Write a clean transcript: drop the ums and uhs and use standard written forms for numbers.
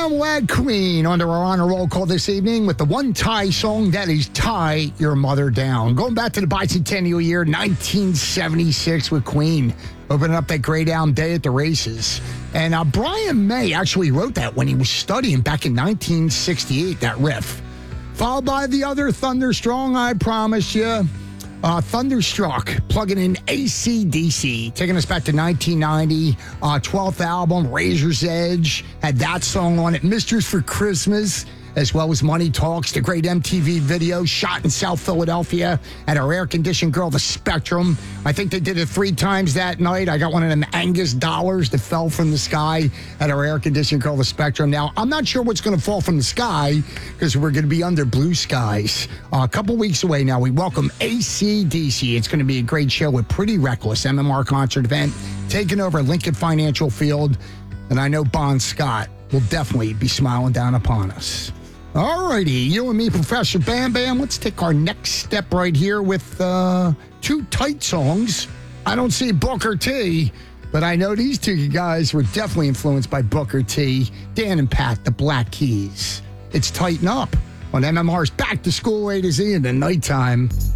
Wag Queen under our honor roll call this evening with the one tie song that is Tie Your Mother Down. Going back to the bicentennial year 1976 with Queen, opening up that Greyhound Day at the races. And Brian May actually wrote that when he was studying back in 1968, that riff. Followed by the other Thunderstrong, I promise you. Thunderstruck, plugging in AC/DC, taking us back to 1990, 12th album, Razor's Edge, had that song on it, Mistress for Christmas, as well as Money Talks, the great MTV video shot in South Philadelphia at our air-conditioned girl, the Spectrum. I think they did it 3 times that night. I got one of them Angus dollars that fell from the sky at our air-conditioned girl, the Spectrum. Now, I'm not sure what's going to fall from the sky because we're going to be under blue skies. A couple weeks away now, we welcome AC/DC. It's going to be a great show with Pretty Reckless, MMR concert event, taking over Lincoln Financial Field. And I know Bon Scott will definitely be smiling down upon us. All righty, you and me, Professor Bam Bam. Let's take our next step right here with 2 tight songs. I don't see Booker T, but I know these 2 guys were definitely influenced by Booker T. Dan and Pat, the Black Keys. It's Tighten Up on MMR's Back to School A to Z in the nighttime.